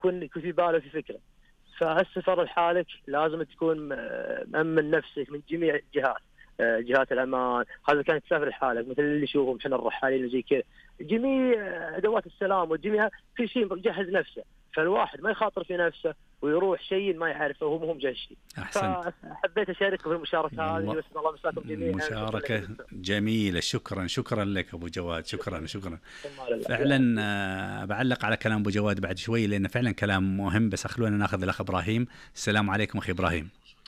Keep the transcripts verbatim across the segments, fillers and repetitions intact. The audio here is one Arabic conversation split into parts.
يكون يكون في باله في فكرة. فالسفر لحالك لازم تكون مأمن نفسك من جميع الجهات، جهات الأمان. هذا كان تسافر لحالك مثل اللي يشوفهم احنا الرحالين وزي كذا، جميع أدوات السلام وجميع كل شيء مجهز نفسه، فالواحد ما يخاطر في نفسه ويروح شيء ما يعرفه وهو مهم جاي شيء. فحبيت أشارككم في المشاركة هذه، وأسأل الله مساكم جميعا. مشاركة جميلة، شكرا شكرا لك أبو جواد، شكرا شكرا, شكرا. فعلا بعلق على كلام أبو جواد بعد شوي لأنه فعلا كلام مهم، بس أخلونا ناخذ الأخ إبراهيم. السلام عليكم أخي إبراهيم.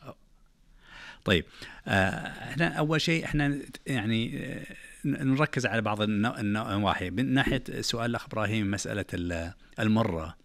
طيب احنا اول شيء احنا يعني نركز على بعض النواحي. من ناحيه سؤال الاخ ابراهيم، مساله المره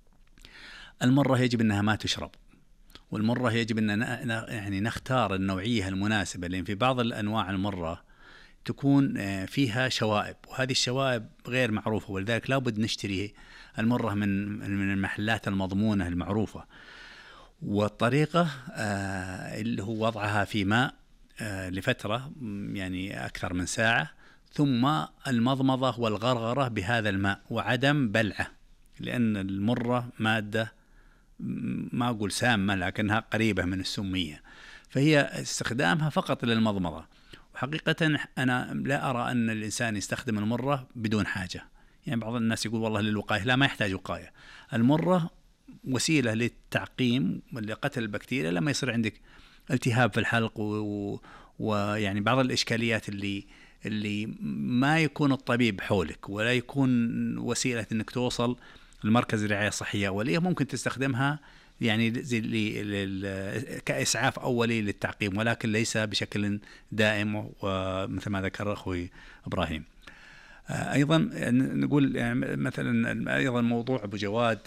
المره يجب انها ما تشرب، والمره يجب ان يعني نختار النوعيه المناسبه، لان في بعض الانواع المره تكون فيها شوائب، وهذه الشوائب غير معروفه، ولذلك لابد نشتري المره من من المحلات المضمونه المعروفه. والطريقة آه اللي هو وضعها في ماء آه لفترة يعني أكثر من ساعة، ثم المضمضة والغرغرة بهذا الماء وعدم بلعه، لأن المرة مادة ما أقول سامة لكنها قريبة من السمية، فهي استخدامها فقط للمضمضة. وحقيقة أنا لا أرى أن الإنسان يستخدم المرة بدون حاجة. يعني بعض الناس يقول والله للوقاية، لا، ما يحتاج وقاية. المرة وسيلة للتعقيم ولقتل البكتيريا لما يصير عندك التهاب في الحلق ويعني و... بعض الإشكاليات اللي اللي ما يكون الطبيب حولك ولا يكون وسيلة إنك توصل لمركز الرعاية الصحية أولية، ممكن تستخدمها يعني زي اللي كإسعاف أولي للتعقيم، ولكن ليس بشكل دائم، ومثل ما ذكر أخوي إبراهيم. أيضا نقول يعني مثلا أيضا موضوع أبو جواد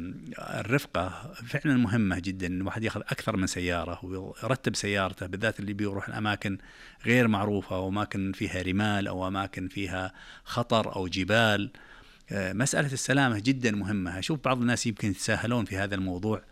الرفقة فعلا مهمة جدا. الواحد يأخذ أكثر من سيارة ويرتب سيارته، بالذات اللي بيروح الأماكن غير معروفة أو أماكن فيها رمال أو أماكن فيها خطر أو جبال. مسألة السلامة جدا مهمة. أشوف بعض الناس يمكن يتساهلون في هذا الموضوع،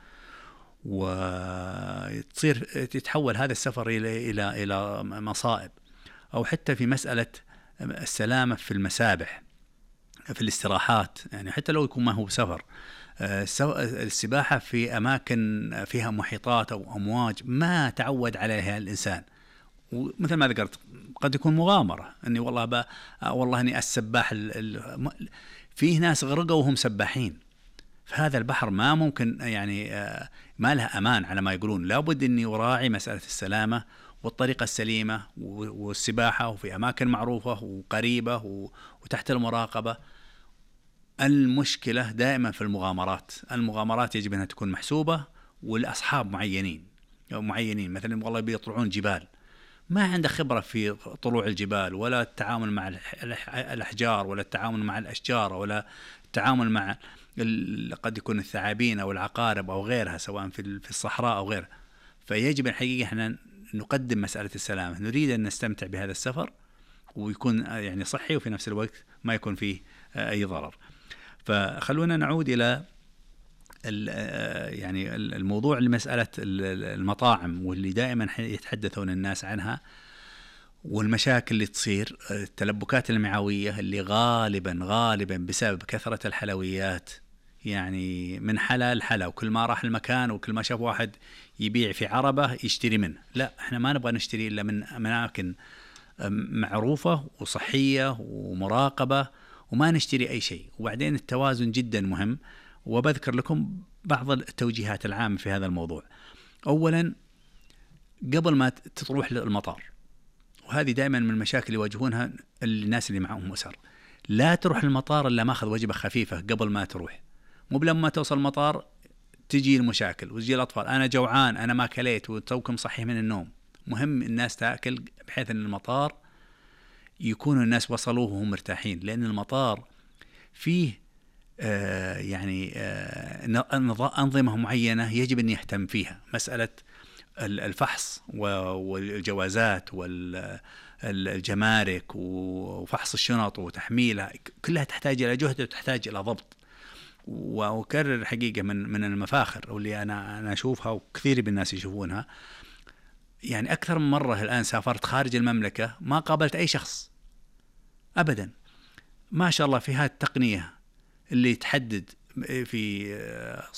وتصير تتحول هذا السفر إلى إلى إلى مصائب. أو حتى في مسألة السلامة في المسابح، في الاستراحات، يعني حتى لو يكون ما هو سفر، السباحة في أماكن فيها محيطات أو أمواج ما تعود عليها الإنسان، ومثل ما ذكرت قد يكون مغامرة أني والله با والله أني السباح ال... فيه ناس غرقوا وهم سباحين، فهذا البحر ما ممكن يعني ما له أمان على ما يقولون. لابد أني أراعي مسألة السلامة والطريقة السليمة والسباحة وفي أماكن معروفة وقريبة وتحت المراقبة. المشكلة دائما في المغامرات. المغامرات يجب أنها تكون محسوبة والأصحاب معينين معينين مثلا والله بيطلعون جبال، ما عنده خبرة في طلوع الجبال ولا التعامل مع الأحجار ولا التعامل مع الأشجار ولا التعامل مع قد يكون الثعابين أو العقارب أو غيرها، سواء في الصحراء أو غيرها. فيجب الحقيقة احنا نقدم مسألة السلامة. نريد أن نستمتع بهذا السفر ويكون يعني صحي وفي نفس الوقت ما يكون فيه أي ضرر. فخلونا نعود إلى يعني الموضوع لمسألة المطاعم، واللي دائما يتحدثون الناس عنها، والمشاكل اللي تصير، التلبكات المعوية اللي غالبا غالبا بسبب كثرة الحلويات، يعني من حلا لحلا، وكل ما راح المكان وكل ما شاف واحد يبيع في عربة يشتري منه. لا، احنا ما نبغى نشتري إلا من أماكن معروفة وصحية ومراقبة، وما نشتري أي شيء. وبعدين التوازن جدا مهم، وبذكر لكم بعض التوجيهات العامة في هذا الموضوع. أولا، قبل ما تروح للمطار، وهذه دائما من المشاكل اللي يواجهونها الناس اللي معهم أسر، لا تروح المطار إلا ماخذ وجبة خفيفة قبل ما تروح. مو بلما توصل المطار تجي المشاكل وتجي الأطفال، أنا جوعان، أنا ما كليت، وتوكم صحي من النوم. مهم الناس تأكل بحيث أن المطار يكونوا الناس وصلوه وهم مرتاحين، لأن المطار فيه آه يعني آه أنظمة معينة يجب أن يهتم فيها. مسألة الفحص والجوازات والجمارك وفحص الشنط وتحميلها، كلها تحتاج إلى جهد وتحتاج إلى ضبط. وأكرر حقيقة من من المفاخر واللي أنا أنا أشوفها وكثير من الناس يشوفونها، يعني أكثر من مرة الآن سافرت خارج المملكة ما قابلت أي شخص أبدا، ما شاء الله، في هذه التقنية اللي تحدد في